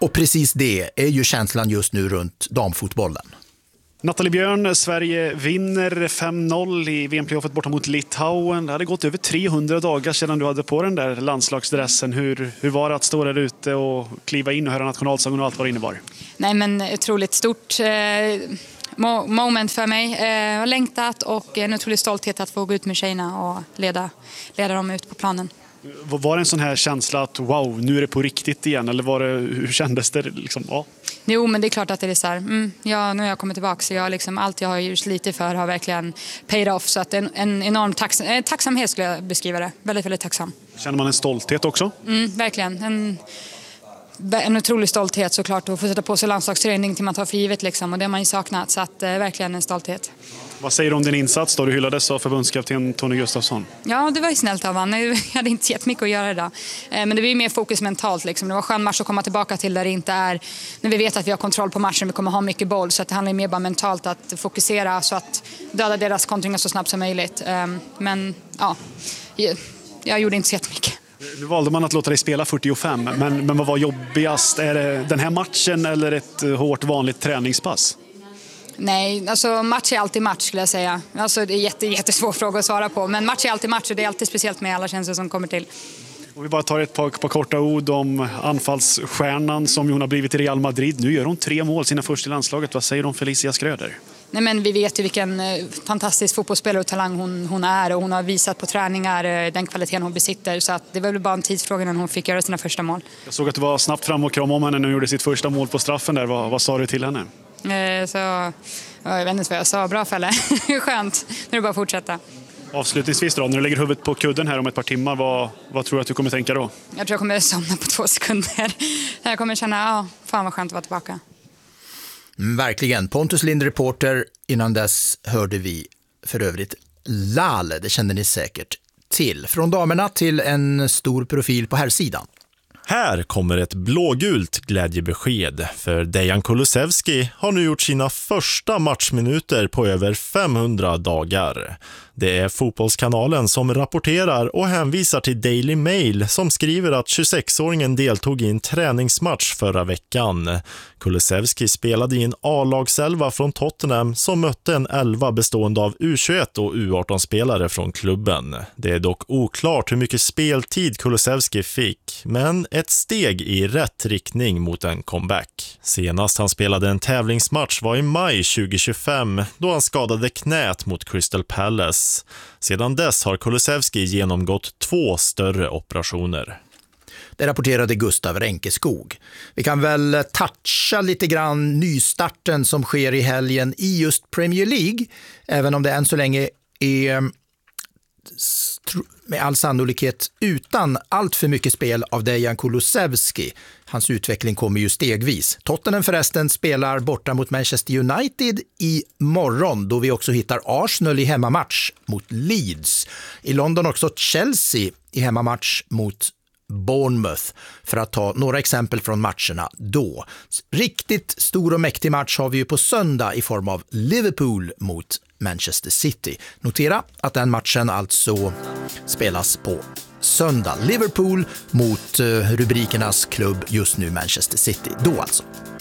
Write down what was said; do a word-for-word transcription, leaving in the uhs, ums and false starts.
Och precis det är ju känslan just nu runt damfotbollen. Nathalie Björn, Sverige vinner fem noll i V M-playoffet borta mot Litauen. Det hade gått över trehundra dagar sedan du hade på den där landslagsdressen. Hur, hur var det att stå där ute och kliva in och höra nationalsången och allt vad det innebar? Nej, men otroligt stort eh, mo- moment för mig. Eh, jag har längtat och en otrolig stolthet att få gå ut med tjejerna och leda, leda dem ut på planen. Var det en sån här känsla att wow, nu är det på riktigt igen? Eller var det, hur kändes det? Liksom, ja. Jo, men det är klart att det är så här. Mm, ja, nu har jag kommit tillbaka så jag liksom, allt jag har gjort lite för har verkligen paid off. Så att en, en enorm tax, eh, tacksamhet skulle jag beskriva det. Väldigt, väldigt tacksam. Känner man en stolthet också? Mm, verkligen. En, en otrolig stolthet såklart att få sätta på sig landslagsträning till man tar för givet liksom. Och det har man ju saknat, så att eh, verkligen en stolthet. Vad säger du om din insats då? Du hyllades av förbundskapten Tony Gustafsson. Ja, det var ju snällt av han. Jag hade inte jättemycket att göra idag. Men det var ju mer fokus mentalt. Liksom. Det var en skön match att komma tillbaka till där det inte är... När vi vet att vi har kontroll på matchen, vi kommer ha mycket boll. Så att det handlar mer bara mentalt att fokusera så att döda deras kontringar så snabbt som möjligt. Men ja, jag gjorde inte så jättemycket. Nu valde man att låta dig spela fyrtiofem. Men, men vad var jobbigast? Är det den här matchen eller ett hårt vanligt träningspass? Nej, alltså match är alltid match skulle jag säga. Alltså det är jätte, jättesvår fråga att svara på. Men match är alltid match och det är alltid speciellt med alla känslor som kommer till. Och vi bara tar ett par, par korta ord om anfallsstjärnan som hon har blivit i Real Madrid. Nu gör hon tre mål sina första i landslaget. Vad säger du om Felicia Schröder? Nej, men vi vet ju vilken fantastisk fotbollsspelare och talang hon, hon är. Och hon har visat på träningar den kvaliteten hon besitter. Så att det var väl bara en tidsfråga när hon fick göra sina första mål. Jag såg att du var snabbt fram och kramade om henne när hon gjorde sitt första mål på straffen där. Vad, vad sa du till henne? Så, jag vet inte vad jag sa. Bra Fälle. Skönt. Nu är det bara att fortsätta. Avslutningsvis då, när du lägger huvudet på kudden här om ett par timmar, vad, vad tror du att du kommer tänka då? Jag tror jag kommer somna på två sekunder. Jag kommer känna, ja, fan vad skönt att vara tillbaka. Mm, verkligen. Pontus Lind, reporter. Innan dess hörde vi för övrigt Lale, det kände ni säkert till. Från damerna till en stor profil på här sidan. Här kommer ett blågult glädjebesked, för Dejan Kulusevski har nu gjort sina första matchminuter på över femhundra dagar. Det är Fotbollskanalen som rapporterar och hänvisar till Daily Mail som skriver att tjugosexåringen deltog i en träningsmatch förra veckan. Kulusevski spelade i en A-lagselva från Tottenham som mötte en elva bestående av U tjugoett och U arton-spelare från klubben. Det är dock oklart hur mycket speltid Kulusevski fick, men ett steg i rätt riktning mot en comeback. Senast han spelade en tävlingsmatch var i maj tjugohundratjugofem då han skadade knät mot Crystal Palace. Sedan dess har Kulusevski genomgått två större operationer. Det rapporterade Gustav Ränkeskog. Vi kan väl toucha lite grann nystarten som sker i helgen i just Premier League. Även om det än så länge är med all sannolikhet utan allt för mycket spel av Dejan Kulusevski. Hans utveckling kommer ju stegvis. Tottenham förresten spelar borta mot Manchester United i morgon, då vi också hittar Arsenal i hemmamatch mot Leeds. I London också Chelsea i hemmamatch mot Bournemouth, för att ta några exempel från matcherna då. Riktigt stor och mäktig match har vi ju på söndag i form av Liverpool mot Manchester City. Notera att den matchen alltså spelas på söndag. Liverpool mot rubrikernas klubb just nu Manchester City. Då alltså.